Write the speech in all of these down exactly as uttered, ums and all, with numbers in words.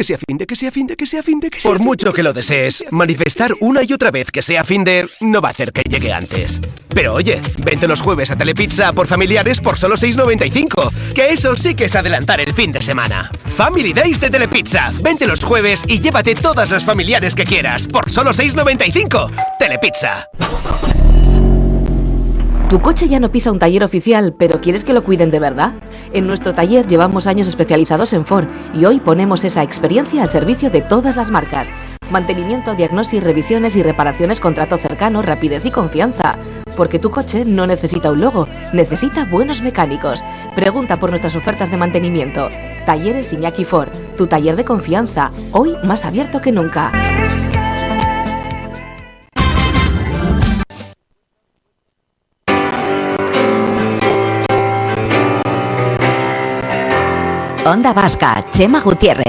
sea fin de, que sea fin de, que sea fin de, que sea Por fin mucho de, que lo desees, manifestar una y otra vez que sea fin de no va a hacer que llegue antes. Pero oye, vente los jueves a Telepizza por familiares por solo seis noventa y cinco, que eso sí que es adelantar el fin de semana. Family Days de Telepizza. Vente los jueves y llévate todas las familiares que quieras por solo seis noventa y cinco. Telepizza. Tu coche ya no pisa un taller oficial, pero ¿quieres que lo cuiden de verdad? En nuestro taller llevamos años especializados en Ford y hoy ponemos esa experiencia al servicio de todas las marcas. Mantenimiento, diagnosis, revisiones y reparaciones con trato cercano, rapidez y confianza. Porque tu coche no necesita un logo, necesita buenos mecánicos. Pregunta por nuestras ofertas de mantenimiento. Talleres Iñaki Ford, tu taller de confianza, hoy más abierto que nunca. Onda Vasca, Chema Gutiérrez.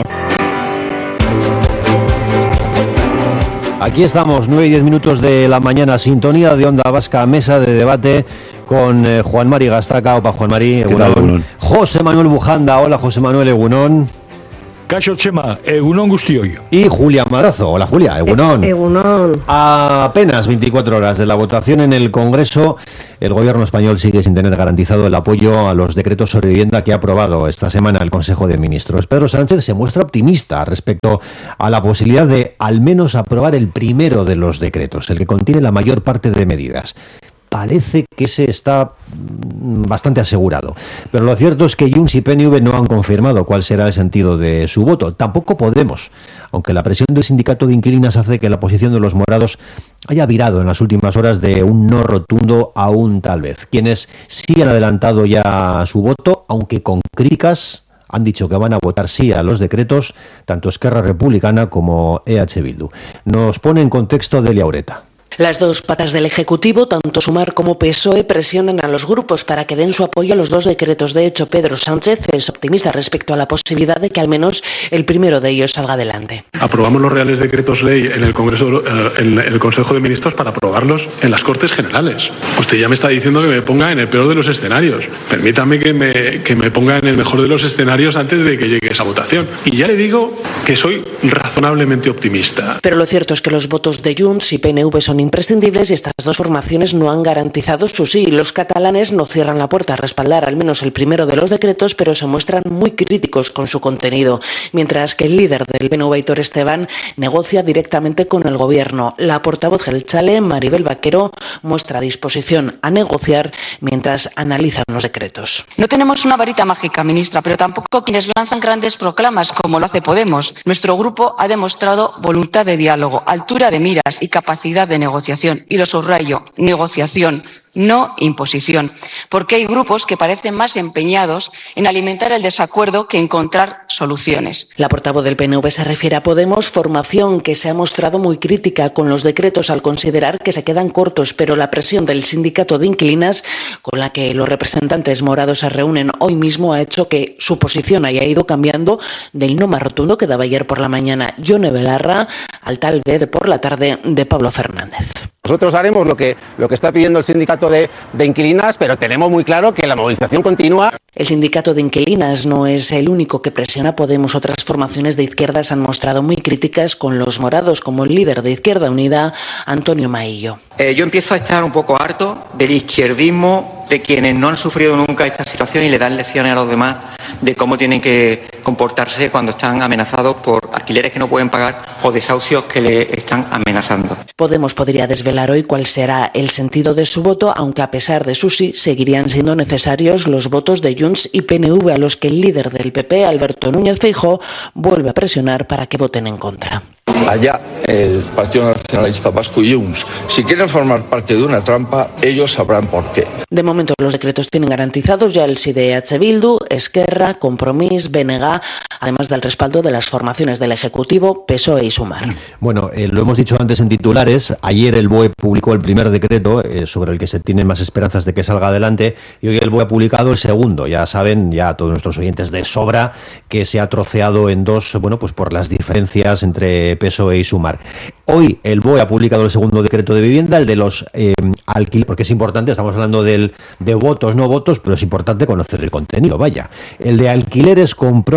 Aquí estamos, nueve y diez minutos de la mañana, sintonía de Onda Vasca, mesa de debate con eh, Juan Mari Gastaca. Opa, Juan Mari, Egunon. José Manuel Bujanda, hola José Manuel, Egunon. Caixo Chema, Egunon guztioi. Y Julia Madrazo, hola Julia, Egunon. E- Egunon. A apenas veinticuatro horas de la votación en el Congreso, el gobierno español sigue sin tener garantizado el apoyo a los decretos sobre vivienda que ha aprobado esta semana el Consejo de Ministros. Pedro Sánchez se muestra optimista respecto a la posibilidad de al menos aprobar el primero de los decretos, el que contiene la mayor parte de medidas. Parece que se está bastante asegurado. Pero lo cierto es que Junts y P N V no han confirmado cuál será el sentido de su voto. Tampoco Podemos, aunque la presión del sindicato de inquilinas hace que la posición de los morados haya virado en las últimas horas de un no rotundo a un tal vez. Quienes sí han adelantado ya su voto, aunque con críticas, han dicho que van a votar sí a los decretos, tanto Esquerra Republicana como E H Bildu. Nos pone en contexto Delia Ureta. Las dos patas del Ejecutivo, tanto Sumar como P S O E, presionan a los grupos para que den su apoyo a los dos decretos. De hecho, Pedro Sánchez es optimista respecto a la posibilidad de que al menos el primero de ellos salga adelante. Aprobamos los reales decretos ley en el Congreso, en el Consejo de Ministros para aprobarlos en las Cortes Generales. Usted ya me está diciendo que me ponga en el peor de los escenarios. Permítame que me, que me ponga en el mejor de los escenarios antes de que llegue esa votación. Y ya le digo que soy razonablemente optimista. Pero lo cierto es que los votos de Junts y P N V son imprescindibles y estas dos formaciones no han garantizado su sí. Los catalanes no cierran la puerta a respaldar al menos el primero de los decretos, pero se muestran muy críticos con su contenido, mientras que el líder del P N V, Aitor Esteban, negocia directamente con el gobierno. La portavoz geltzale, Maribel Vaquero, muestra disposición a negociar mientras analizan los decretos. No tenemos una varita mágica, ministra, pero tampoco quienes lanzan grandes proclamas como lo hace Podemos. Nuestro grupo ha demostrado voluntad de diálogo, altura de miras y capacidad de negociación. Y lo subrayo, negociación, no imposición, porque hay grupos que parecen más empeñados en alimentar el desacuerdo que encontrar soluciones. La portavoz del P N V se refiere a Podemos, formación que se ha mostrado muy crítica con los decretos al considerar que se quedan cortos, pero la presión del sindicato de inquilinas, con la que los representantes morados se reúnen hoy mismo, ha hecho que su posición haya ido cambiando del no más rotundo que daba ayer por la mañana Yone Belarra al tal vez de por la tarde de Pablo Fernández. Nosotros haremos lo que, lo que está pidiendo el sindicato de, de inquilinas, pero tenemos muy claro que la movilización continúa. El sindicato de inquilinas no es el único que presiona a Podemos. Otras formaciones de izquierdas han mostrado muy críticas con los morados, como el líder de Izquierda Unida, Antonio Maillo. Eh, yo empiezo a estar un poco harto del izquierdismo, de quienes no han sufrido nunca esta situación y le dan lecciones a los demás de cómo tienen que comportarse cuando están amenazados por alquileres que no pueden pagar o desahucios que le están amenazando. Podemos podría desvelar hoy cuál será el sentido de su voto, aunque a pesar de su sí, seguirían siendo necesarios los votos de Junts y P N V, a los que el líder del P P, Alberto Núñez Feijóo, vuelve a presionar para que voten en contra. Allá el Partido Nacionalista Vasco y Junts, si quieren formar parte de una trampa, ellos sabrán por qué. De momento los decretos tienen garantizados ya el sí de E H Bildu, Esquerra, Compromís, B N G, además del respaldo de las formaciones del Ejecutivo, P S O E y Sumar. Bueno, eh, lo hemos dicho antes en titulares, ayer el B O E publicó el primer decreto eh, sobre el que se tienen más esperanzas de que salga adelante, y hoy el B O E ha publicado el segundo. Ya saben, ya todos nuestros oyentes de sobra, que se ha troceado en dos, bueno, pues por las diferencias entre P S O E y Sumar. Hoy el B O E ha publicado el segundo decreto de vivienda, el de los eh, alquileres, porque es importante, estamos hablando del, de votos, no votos, pero es importante conocer el contenido, vaya. El de alquileres con prórroga automática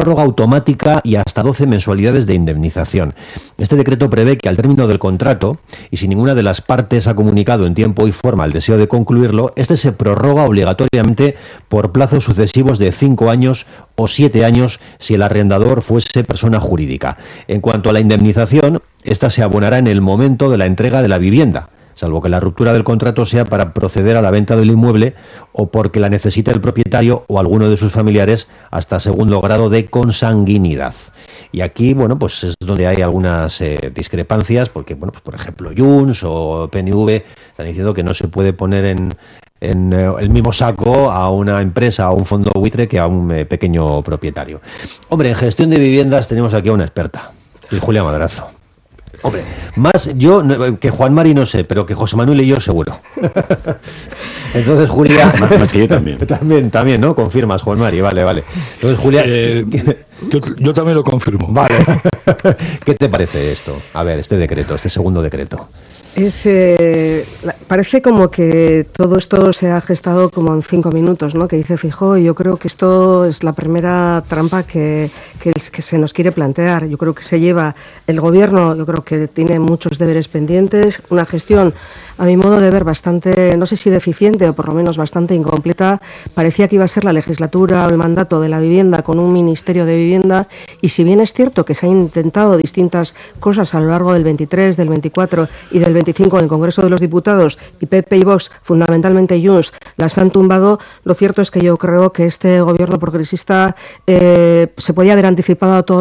automática y hasta doce mensualidades de indemnización. Este decreto prevé que al término del contrato, y si ninguna de las partes ha comunicado en tiempo y forma el deseo de concluirlo, este se prorroga obligatoriamente por plazos sucesivos de cinco años o siete años si el arrendador fuese persona jurídica. En cuanto a la indemnización, esta se abonará en el momento de la entrega de la vivienda, salvo que la ruptura del contrato sea para proceder a la venta del inmueble o porque la necesite el propietario o alguno de sus familiares hasta segundo grado de consanguinidad. Y aquí, bueno, pues es donde hay algunas eh, discrepancias, porque, bueno, pues por ejemplo, Junts o P N V están diciendo que no se puede poner en, en eh, el mismo saco a una empresa, a un fondo buitre, que a un eh, pequeño propietario. Hombre, en gestión de viviendas tenemos aquí a una experta, y Julia Madrazo. Hombre, más yo que Juan Mari no sé, pero que José Manuel y yo seguro. Entonces, Julia... Más, más que yo también. También, también, ¿no? Confirmas, Juan Mari, vale, vale. Entonces, Julia... Eh, yo, yo también lo confirmo. Vale. ¿Qué te parece esto? A ver, este decreto, este segundo decreto. Es, eh, parece como que todo esto se ha gestado como en cinco minutos, ¿no? Que dice Feijóo, y yo creo que esto es la primera trampa que, que, que se nos quiere plantear. Yo creo que se lleva el gobierno, yo creo que tiene muchos deberes pendientes, una gestión, a mi modo de ver, bastante, no sé si deficiente o por lo menos bastante incompleta. Parecía que iba a ser la legislatura o el mandato de la vivienda con un ministerio de vivienda, y si bien es cierto que se han intentado distintas cosas a lo largo del veintitrés, del veinticuatro y del veinticinco en el Congreso de los Diputados, y P P y Vox, fundamentalmente Junts, las han tumbado, lo cierto es que yo creo que este gobierno progresista eh, se podía haber anticipado a todo